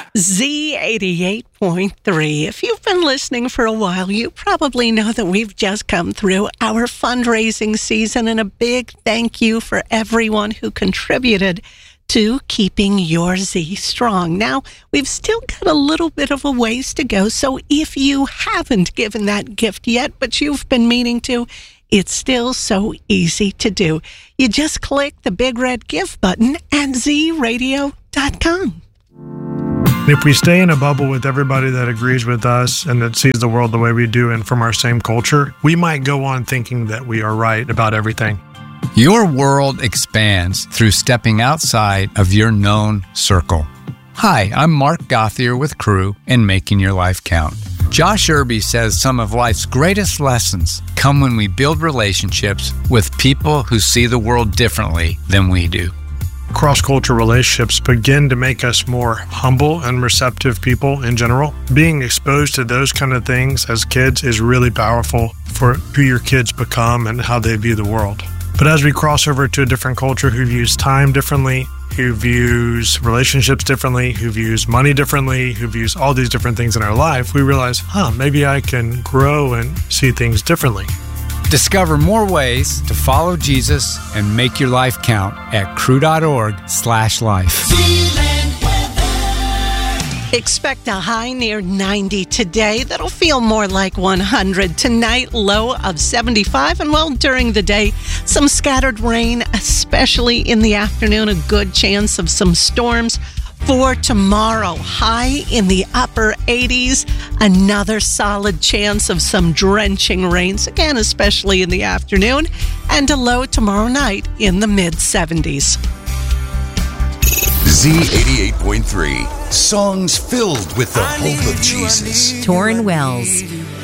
Z88.3. If you've been listening for a while, you probably know that we've just come through our fundraising season, and a big thank you for everyone who contributed to keeping your Z strong. Now, we've still got a little bit of a ways to go, so if you haven't given that gift yet, but you've been meaning to, it's still so easy to do. You just click the big red give button at zradio.com. If we stay in a bubble with everybody that agrees with us and that sees the world the way we do and from our same culture, we might go on thinking that we are right about everything. Your world expands through stepping outside of your known circle. Hi, I'm Mark Gothier with Crew and Making Your Life Count. Josh Irby says some of life's greatest lessons come when we build relationships with people who see the world differently than we do. Cross-cultural relationships begin to make us more humble and receptive people in general. Being exposed to those kind of things as kids is really powerful for who your kids become and how they view the world. But as we cross over to a different culture who views time differently, who views relationships differently, who views money differently, who views all these different things in our life, we realize, maybe I can grow and see things differently. Discover more ways to follow Jesus and make your life count at crew.org/life. Expect a high near 90 today. That'll feel more like 100 tonight. Low of 75. And during the day, some scattered rain, especially in the afternoon. A good chance of some storms. For tomorrow, high in the upper 80s. Another solid chance of some drenching rains, again, especially in the afternoon. And a low tomorrow night in the mid-70s. Z88.3. Songs filled with the hope of Jesus. Torrin Wells.